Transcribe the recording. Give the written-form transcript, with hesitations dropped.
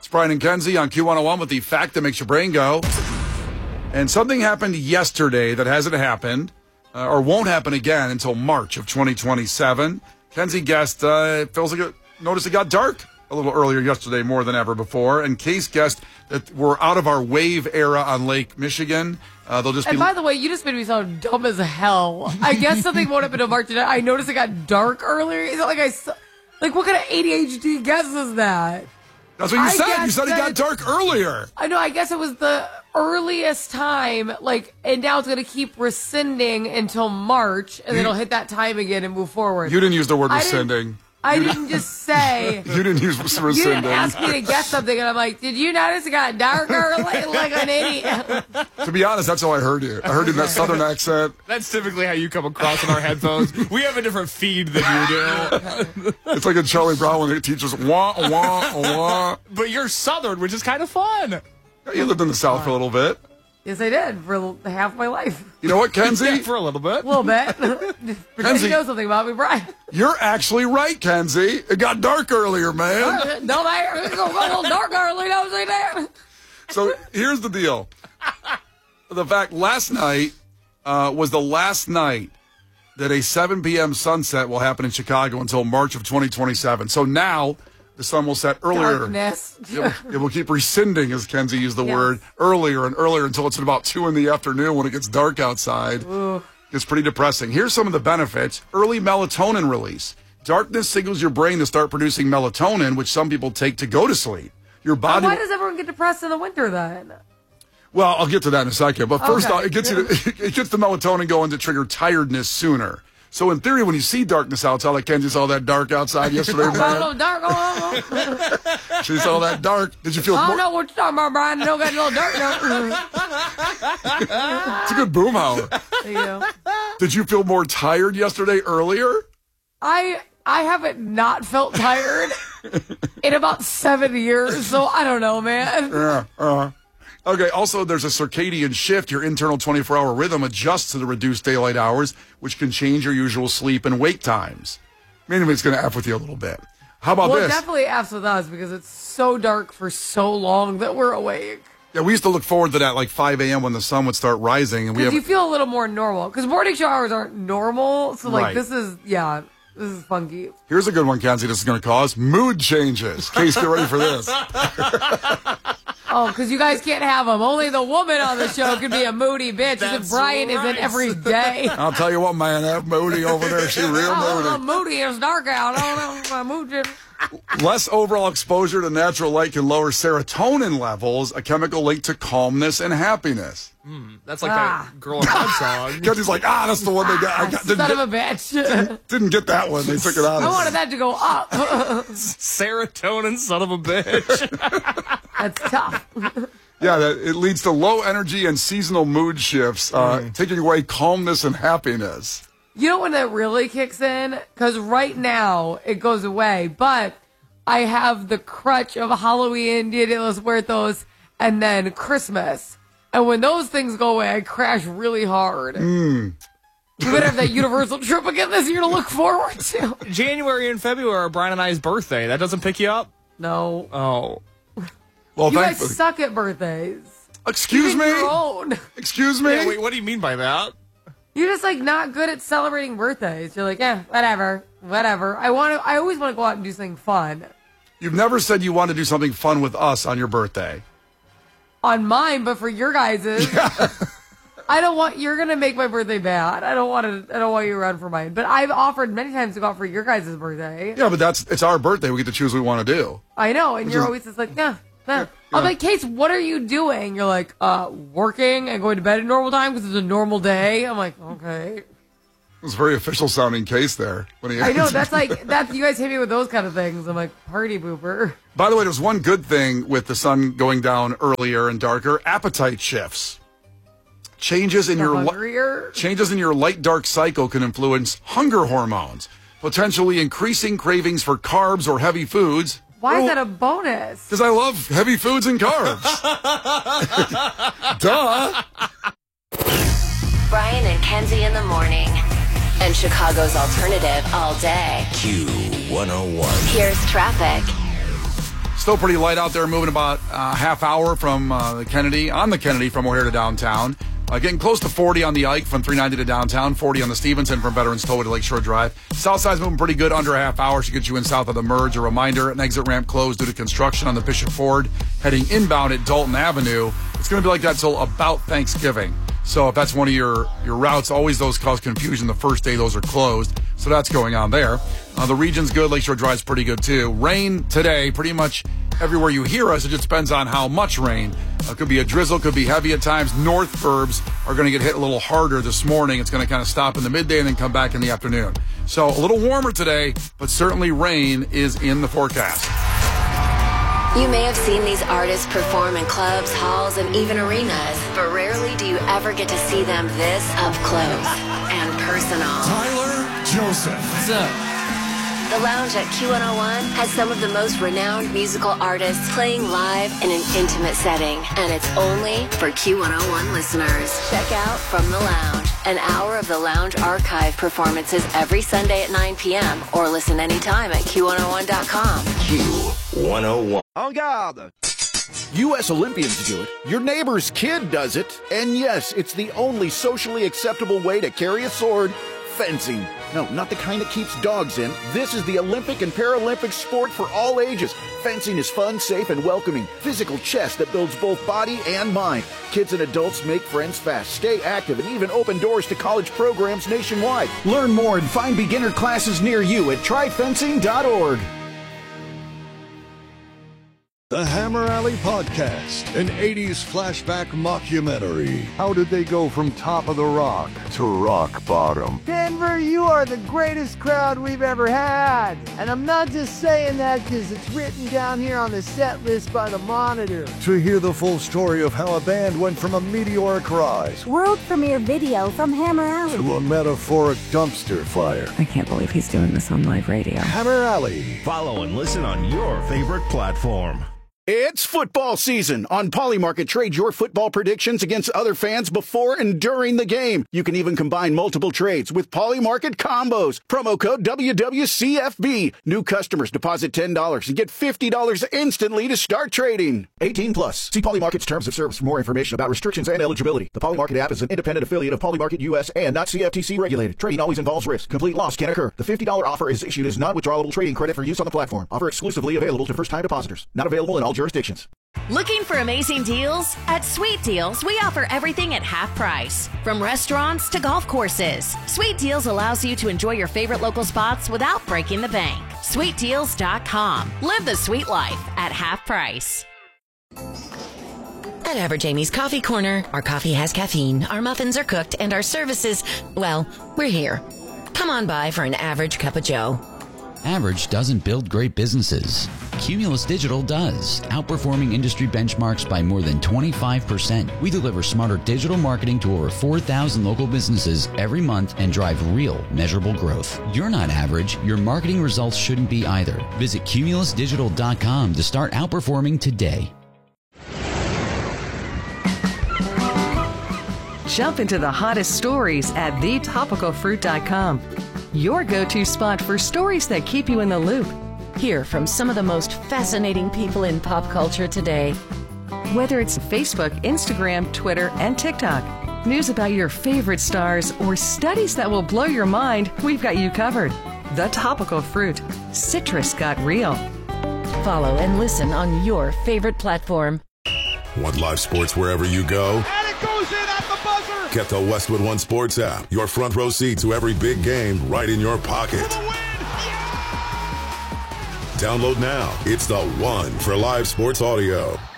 It's Brian and Kenzie on Q101 with the fact that makes your brain go. And something happened yesterday that hasn't happened or won't happen again until March of 2027. Kenzie guessed noticed it got dark a little earlier yesterday more than ever before. And Case guessed that we're out of our wave era on Lake Michigan. They'll just And by the way, you just made me sound dumb as hell. I guess something won't happen until March. I noticed it got dark earlier. Is it like what kind of ADHD guess is that? That's what you said. You said it got dark earlier. I know. I guess it was the earliest time, and now it's going to keep rescinding until March, and then it'll hit that time again and move forward. You didn't use the word rescinding. I didn't just say. You didn't use rescinding. You didn't ask me to guess something, and I'm like, did you notice it got darker like an idiot? To be honest, that's how I heard you. I heard you in that southern accent. That's typically how you come across in our headphones. We have a different feed than you do. It's like in Charlie Brown when the teacher's wah, wah, wah. But you're southern, which is kind of fun. You lived in the South for a little bit. Yes, I did for half my life. You know what, Kenzie? Yeah, for a little bit. A little bit. Pretend you know something about me, Brian. You're actually right, Kenzie. It got dark earlier, man. No, it's going to go a little dark early. Don't say that. So here's the deal. The fact last night was the last night that a 7 p.m. sunset will happen in Chicago until March of 2027. So now the sun will set earlier. Darkness. It will keep rescinding, as Kenzie used the word, earlier and earlier until it's at about 2 in the afternoon when it gets dark outside. Ooh. It's pretty depressing. Here's some of the benefits. Early melatonin release. Darkness signals your brain to start producing melatonin, which some people take to go to sleep. Your body. Why does everyone get depressed in the winter then? Well, I'll get to that in a second. But first off, it gets the melatonin going to trigger tiredness sooner. So in theory, when you see darkness outside, like Kenzie saw that dark outside yesterday, man. Dark. She saw that dark. Did you feel? I don't know what you're talking about, Brian. I don't got a little dark. It's a good boom hour. There you go. Did you feel more tired yesterday earlier? I haven't not felt tired in about 7 years, so I don't know, man. Yeah. Okay, also there's a circadian shift. Your internal 24-hour rhythm adjusts to the reduced daylight hours, which can change your usual sleep and wake times. Maybe it's going to F with you a little bit. How about this? Well, it definitely F's with us because it's so dark for so long that we're awake. Yeah, we used to look forward to that like 5 a.m. when the sun would start rising. And you feel a little more normal. Because morning showers aren't normal, so Right. this is funky. Here's a good one, Kenzie, this is going to cause mood changes. Case, get ready for this. Oh, because you guys can't have them. Only the woman on the show can be a moody bitch. As Brian isn't every day. I'll tell you what, man, that Moody over there, she real moody. Moody. It's dark out. I don't know. My mood just... Less overall exposure to natural light can lower serotonin levels, a chemical linked to calmness and happiness. That's like that Girl in Red song. Kenzie's like, that's the one they got. Son of a bitch. Didn't get that one. They took it out. I wanted that to go up. Serotonin, son of a bitch. That's tough. Yeah, it leads to low energy and seasonal mood shifts, taking away calmness and happiness. You know when that really kicks in? Because right now it goes away, but I have the crutch of Halloween, Dia de los Muertos, and then Christmas. And when those things go away, I crash really hard. We better have that Universal trip again this year to look forward to. January and February are Brian and I's birthday. That doesn't pick you up? No. Oh. Well, You guys suck at birthdays. Excuse Even me? your own. Excuse me? Yeah, wait, what do you mean by that? You're just not good at celebrating birthdays. You're like, whatever. I always want to go out and do something fun. You've never said you want to do something fun with us on your birthday. On mine, but for your guys's. You're going to make my birthday bad. I don't want you around for mine. But I've offered many times to go out for your guys' birthday. Yeah, but it's our birthday. We get to choose what we want to do. I know, and you're always just like, nah. I'm like, Case, what are you doing? You're like, working and going to bed at normal time because it's a normal day. I'm like, okay. It was a very official sounding Case there. I know, that's you guys hit me with those kind of things. I'm like, party pooper. By the way, there's one good thing with the sun going down earlier and darker. Appetite shifts. Changes in your light-dark cycle can influence hunger hormones, potentially increasing cravings for carbs or heavy foods. Why is that a bonus? Because I love heavy foods and carbs. Duh. Brian and Kenzie in the morning. And Chicago's alternative all day. Q101. Here's traffic. Still pretty light out there, moving about a half hour from the Kennedy from O'Hare to downtown. Getting close to 40 on the Ike from 390 to downtown, 40 on the Stevenson from Veterans Tollway to Lakeshore Drive. Southside's moving pretty good, under a half hour. Should get you in south of the merge. A reminder, an exit ramp closed due to construction on the Bishop Ford. Heading inbound at Dalton Avenue. It's going to be like that till about Thanksgiving. So if that's one of your routes, always those cause confusion. The first day those are closed. So that's going on there. The region's good. Lakeshore Drive's pretty good too. Rain today, pretty much everywhere you hear us. It just depends on how much rain. Could be a drizzle, could be heavy at times. North burbs are going to get hit a little harder this morning. It's going to kind of stop in the midday and then come back in the afternoon. So a little warmer today, but certainly rain is in the forecast. You may have seen these artists perform in clubs, halls, and even arenas, but rarely do you ever get to see them this up close and personal. Tyler Joseph. What's up? The Lounge at Q101 has some of the most renowned musical artists playing live in an intimate setting, and it's only for Q101 listeners. Check out From the Lounge, an hour of the Lounge archive performances every Sunday at 9 p.m. or listen anytime at Q101.com. Q101. En garde! U.S. Olympians do it. Your neighbor's kid does it. And yes, it's the only socially acceptable way to carry a sword. Fencing. No, not the kind that keeps dogs in. This is the Olympic and Paralympic sport for all ages. Fencing is fun, safe, and welcoming. Physical chess that builds both body and mind. Kids and adults make friends fast, stay active, and even open doors to college programs nationwide. Learn more and find beginner classes near you at tryfencing.org. The Hammer Alley Podcast, an 80s flashback mockumentary. How did they go from top of the rock to rock bottom? Denver, you are the greatest crowd we've ever had. And I'm not just saying that because it's written down here on the set list by the Monitor. To hear the full story of how a band went from a meteoric rise world premiere video from Hammer Alley to a metaphoric dumpster fire. I can't believe he's doing this on live radio. Hammer Alley. Follow and listen on your favorite platform. It's football season. On Polymarket, trade your football predictions against other fans before and during the game. You can even combine multiple trades with Polymarket combos. Promo code WWCFB. New customers deposit $10 and get $50 instantly to start trading. 18 plus. See Polymarket's terms of service for more information about restrictions and eligibility. The Polymarket app is an independent affiliate of Polymarket US and not CFTC regulated. Trading always involves risk. Complete loss can occur. The $50 offer is issued as non-withdrawable trading credit for use on the platform. Offer exclusively available to first-time depositors. Not available in all jurisdictions. Looking for amazing deals? At Sweet Deals, we offer everything at half price. From restaurants to golf courses, Sweet Deals allows you to enjoy your favorite local spots without breaking the bank. SweetDeals.com. Live the sweet life at half price. At Average Amy's Coffee Corner, our coffee has caffeine, our muffins are cooked, and our services, well, we're here. Come on by for an average cup of joe. Average doesn't build great businesses. Cumulus Digital does, outperforming industry benchmarks by more than 25%. We deliver smarter digital marketing to over 4,000 local businesses every month and drive real, measurable growth. You're not average. Your marketing results shouldn't be either. Visit cumulusdigital.com to start outperforming today. Jump into the hottest stories at thetopicalfruit.com. Your go-to spot for stories that keep you in the loop. Hear from some of the most fascinating people in pop culture today. Whether it's Facebook, Instagram, Twitter, and TikTok, news about your favorite stars, or studies that will blow your mind, we've got you covered. The Topical Fruit. Citrus got real. Follow and listen on your favorite platform. Want live sports wherever you go? And it goes in at the buzzer! Get the Westwood One Sports app. Your front row seat to every big game right in your pocket. Download now. It's the one for live sports audio.